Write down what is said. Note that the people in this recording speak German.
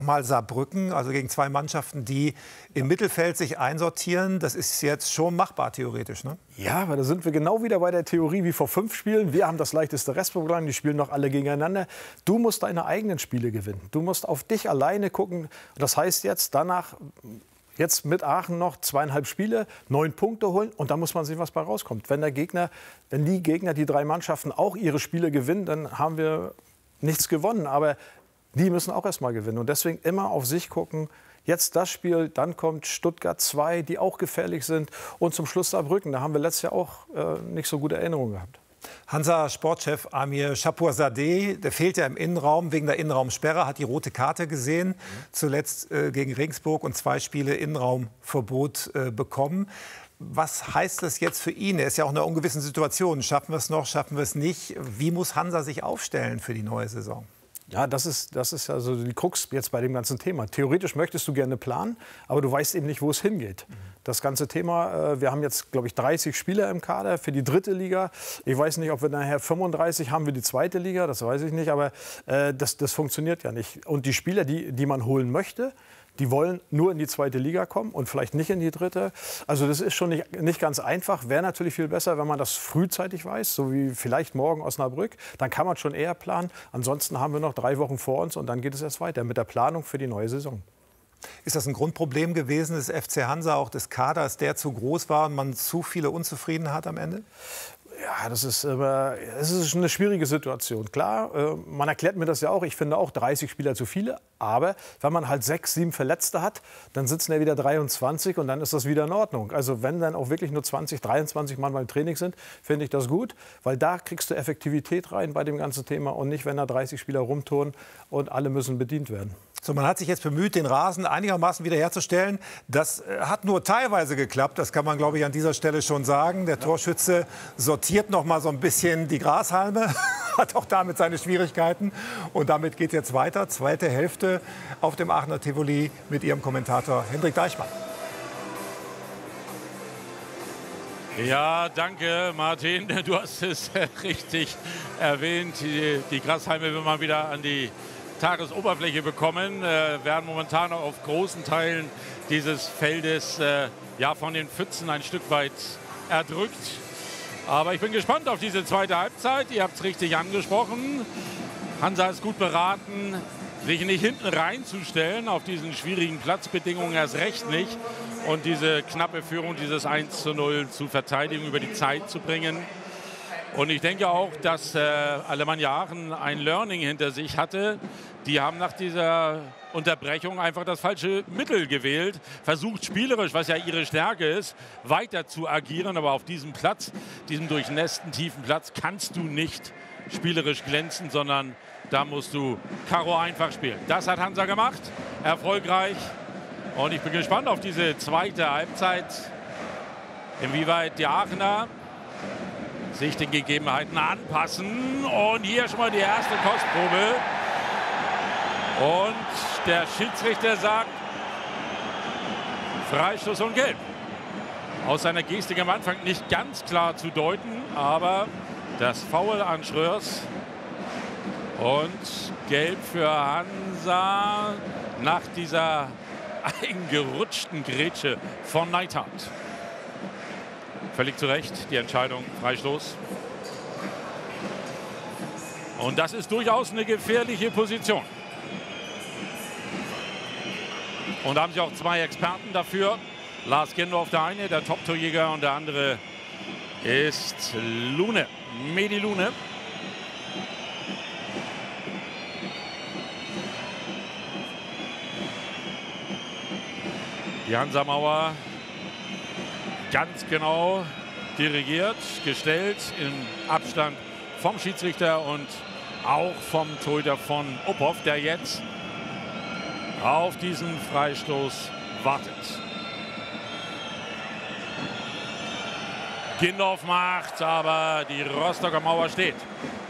Mal Saarbrücken, also gegen zwei Mannschaften, die im Mittelfeld sich einsortieren. Das ist jetzt schon machbar, theoretisch, ne? Ja, aber da sind wir genau wieder bei der Theorie wie vor 5 Spielen. Wir haben das leichteste Restprogramm, die spielen noch alle gegeneinander. Du musst deine eigenen Spiele gewinnen. Du musst auf dich alleine gucken. Das heißt jetzt danach, jetzt mit Aachen noch 2,5 Spiele, 9 Punkte holen und da muss man sehen, was bei rauskommt. Wenn die Gegner, die 3 Mannschaften auch ihre Spiele gewinnen, dann haben wir nichts gewonnen. Aber die müssen auch erst mal gewinnen. Und deswegen immer auf sich gucken. Jetzt das Spiel, dann kommt Stuttgart 2, die auch gefährlich sind. Und zum Schluss Saarbrücken. Da haben wir letztes Jahr auch nicht so gute Erinnerungen gehabt. Hansa-Sportchef Amir Chapurzadeh, der fehlt ja im Innenraum wegen der Innenraumsperre, hat die rote Karte gesehen, zuletzt gegen Regensburg und 2 Spiele Innenraumverbot bekommen. Was heißt das jetzt für ihn? Er ist ja auch in einer ungewissen Situation. Schaffen wir es noch, schaffen wir es nicht? Wie muss Hansa sich aufstellen für die neue Saison? Ja, das ist also die Krux jetzt bei dem ganzen Thema. Theoretisch möchtest du gerne planen, aber du weißt eben nicht, wo es hingeht. Das ganze Thema, wir haben jetzt, glaube ich, 30 Spieler im Kader für die 3. Liga. Ich weiß nicht, ob wir nachher 35 haben für die 2. Liga, das weiß ich nicht, aber das funktioniert ja nicht. Und die Spieler, die man holen möchte, die wollen nur in die 2. Liga kommen und vielleicht nicht in die 3. Also das ist schon nicht ganz einfach. Wäre natürlich viel besser, wenn man das frühzeitig weiß, so wie vielleicht morgen Osnabrück. Dann kann man schon eher planen. Ansonsten haben wir noch 3 Wochen vor uns und dann geht es erst weiter mit der Planung für die neue Saison. Ist das ein Grundproblem gewesen des FC Hansa, auch des Kaders, der zu groß war und man zu viele Unzufriedene hat am Ende? Ja, es ist eine schwierige Situation. Klar, man erklärt mir das ja auch. Ich finde auch 30 Spieler zu viele. Aber wenn man halt 6, 7 Verletzte hat, dann sitzen ja wieder 23 und dann ist das wieder in Ordnung. Also wenn dann auch wirklich nur 20, 23 Mann beim Training sind, finde ich das gut. Weil da kriegst du Effektivität rein bei dem ganzen Thema und nicht, wenn da 30 Spieler rumturnen und alle müssen bedient werden. So, man hat sich jetzt bemüht, den Rasen einigermaßen wiederherzustellen. Das hat nur teilweise geklappt. Das kann man, glaube ich, an dieser Stelle schon sagen. Der Torschütze sortiert noch mal so ein bisschen die Grashalme, hat auch damit seine Schwierigkeiten. Und damit geht es jetzt weiter. Zweite Hälfte auf dem Aachener Tivoli mit Ihrem Kommentator Hendrik Deichmann. Ja, danke, Martin. Du hast es richtig erwähnt. Die Grashalme will man wieder an die Tagesoberfläche bekommen, werden momentan auch auf großen Teilen dieses Feldes ja, von den Pfützen ein Stück weit erdrückt. Aber ich bin gespannt auf diese zweite Halbzeit. Ihr habt es richtig angesprochen. Hansa ist gut beraten, sich nicht hinten reinzustellen, auf diesen schwierigen Platzbedingungen erst recht nicht. Und diese knappe Führung, dieses 1:0 zu verteidigen, über die Zeit zu bringen. Und ich denke auch, dass Alemannia Aachen ein Learning hinter sich hatte. Die haben nach dieser Unterbrechung einfach das falsche Mittel gewählt. Versucht spielerisch, was ja ihre Stärke ist, weiter zu agieren. Aber auf diesem Platz, diesem durchnässten, tiefen Platz, kannst du nicht spielerisch glänzen, sondern da musst du Karo einfach spielen. Das hat Hansa gemacht, erfolgreich. Und ich bin gespannt auf diese zweite Halbzeit, inwieweit die Aachener sich den Gegebenheiten anpassen. Und hier schon mal die erste Kostprobe. Und der Schiedsrichter sagt, Freistoß und Gelb. Aus seiner Gestik am Anfang nicht ganz klar zu deuten, aber das Foul an Schröers. Und Gelb für Hansa nach dieser eingerutschten Grätsche von Neidhardt. Völlig zu Recht die Entscheidung, Freistoß. Und das ist durchaus eine gefährliche Position. Und da haben sie auch 2 Experten dafür. Lars Gendorf, der eine, der Top-Torjäger, und der andere ist Lune, Mehdi Lune. Die Hansa-Mauer ganz genau dirigiert, gestellt, im Abstand vom Schiedsrichter und auch vom Torhüter von Uphoff, der jetzt auf diesen Freistoß wartet. Gendorf macht, aber die Rostocker Mauer steht.